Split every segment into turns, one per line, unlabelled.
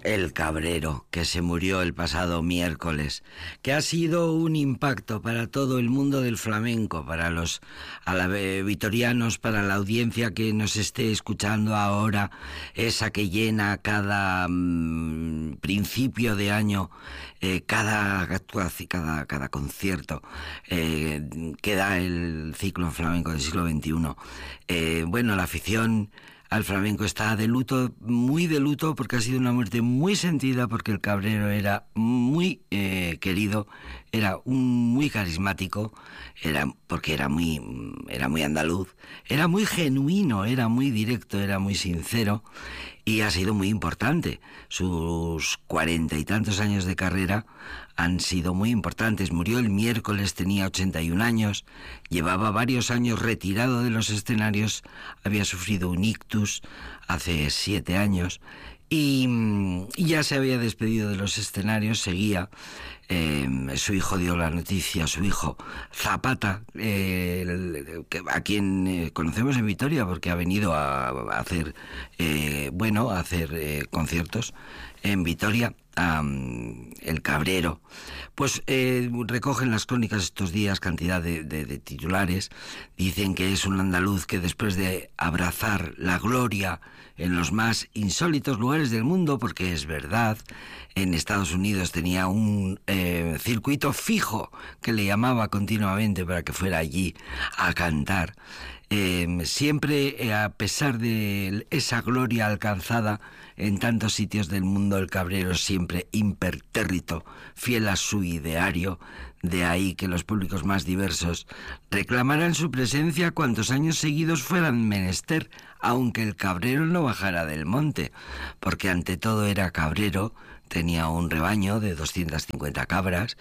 El Cabrero, que se murió el pasado miércoles, que ha sido un impacto para todo el mundo del flamenco, para los vitorianos, para la audiencia que nos esté escuchando ahora, esa que llena cada principio de año, cada actuación, cada concierto que da el ciclo flamenco del siglo XXI. Bueno, la afición al flamenco está de luto, muy de luto, porque ha sido una muerte muy sentida, porque el Cabrero era muy querido, era muy carismático, porque era muy andaluz, era muy genuino, era muy directo, era muy sincero, y ha sido muy importante. Sus 40 y tantos años de carrera han sido muy importantes. Murió el miércoles, tenía 81 años, llevaba varios años retirado de los escenarios, había sufrido un ictus hace 7 años y ya se había despedido de los escenarios, seguía. Su hijo dio la noticia, su hijo Zapata, a quien conocemos en Vitoria porque ha venido a hacer conciertos en Vitoria. El Cabrero, pues recogen las crónicas estos días cantidad de titulares. Dicen que es un andaluz que después de abrazar la gloria en los más insólitos lugares del mundo, porque es verdad, en Estados Unidos tenía un circuito fijo que le llamaba continuamente para que fuera allí a cantar. Siempre, a pesar de esa gloria alcanzada en tantos sitios del mundo, el Cabrero siempre impertérrito, fiel a su ideario. De ahí que los públicos más diversos reclamaran su presencia cuantos años seguidos fueran menester, aunque el Cabrero no bajara del monte, porque ante todo era cabrero. Tenía un rebaño de 250 cabras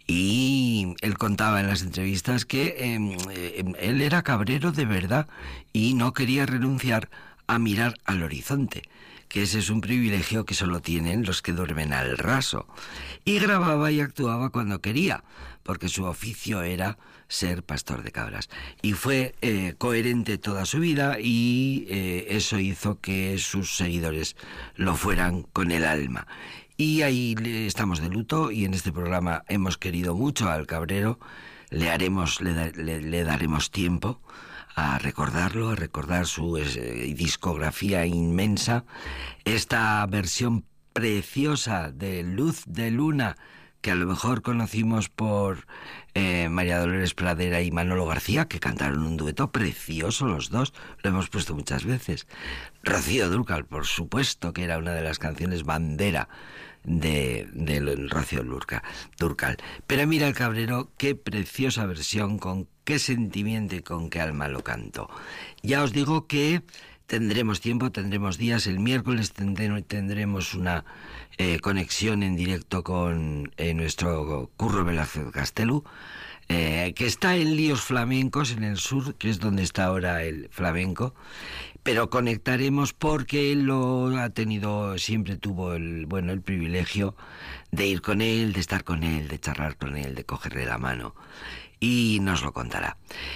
y él contaba en las entrevistas que él era cabrero de verdad y no quería renunciar a mirar al horizonte, que ese es un privilegio que solo tienen los que duermen al raso. Y grababa y actuaba cuando quería, porque su oficio era ser pastor de cabras. Y fue coherente toda su vida y eso hizo que sus seguidores lo fueran con el alma. Y ahí estamos de luto y en este programa hemos querido mucho al Cabrero. Le daremos tiempo a recordarlo, a recordar su discografía inmensa. Esta versión preciosa de Luz de Luna, que a lo mejor conocimos por María Dolores Pradera y Manolo García, que cantaron un dueto precioso los dos, lo hemos puesto muchas veces. Rocío Dúrcal, por supuesto, que era una de las canciones bandera de Rocío Dúrcal. Pero mira el Cabrero, qué preciosa versión, con qué sentimiento y con qué alma lo cantó. Ya os digo que tendremos tiempo, tendremos días. El miércoles tendremos una conexión en directo con nuestro Curro Velázquez Castelu, que está en Líos Flamencos, en el sur, que es donde está ahora el flamenco. Pero conectaremos porque él lo ha tenido, siempre tuvo el privilegio de ir con él, de estar con él, de charlar con él, de cogerle la mano. Y nos lo contará.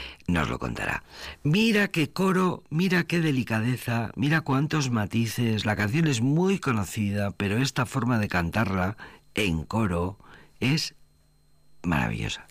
Mira qué coro, mira qué delicadeza, mira cuántos matices. La canción es muy conocida, pero esta forma de cantarla en coro es maravillosa.